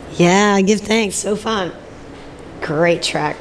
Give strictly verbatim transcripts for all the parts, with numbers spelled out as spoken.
Yeah, give thanks. So fun. Great track.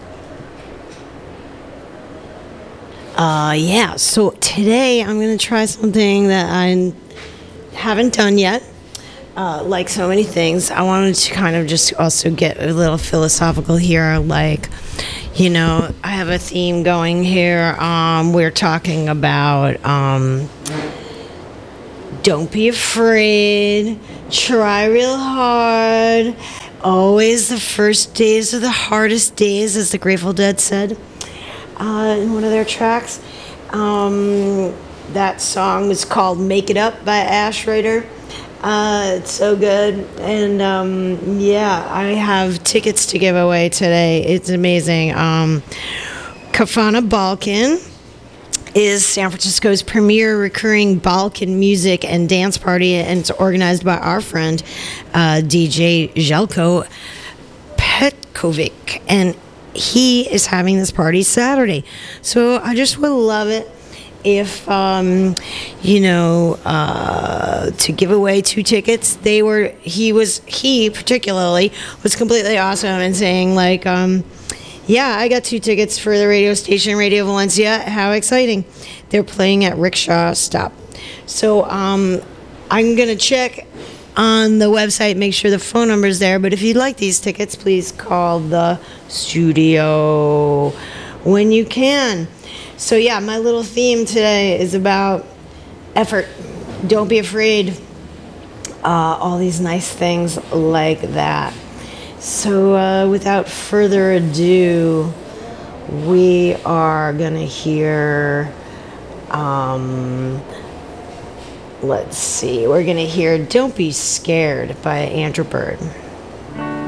Uh, yeah, so today I'm going to try something that I haven't done yet. Uh, like so many things, I wanted to kind of just also get a little philosophical here. Like, you know, I have a theme going here. Um, we're talking about um, don't be afraid, try real hard. Always the first days are the hardest days, as the Grateful Dead said uh, in one of their tracks. Um, that song was called Make It Up by Ash Rider. Uh, it's so good. And um, yeah, I have tickets to give away today. It's amazing. Um, Kafana Balkan is San Francisco's premier recurring Balkan music and dance party, and it's organized by our friend uh, D J Jelko Petkovic, and he is having this party Saturday. So I just would love it if um, you know uh, to give away two tickets. They were he was he particularly was completely awesome and saying like um, yeah, I got two tickets for the radio station, Radio Valencia. How exciting. They're playing at Rickshaw Stop. So um, I'm going to check on the website, make sure the phone number's there. But if you'd like these tickets, please call the studio when you can. So yeah, my little theme today is about effort. Don't be afraid. Uh, all these nice things like that. So uh, without further ado, we are going to hear, um, let's see, we're going to hear Don't Be Scared by Andrew Bird.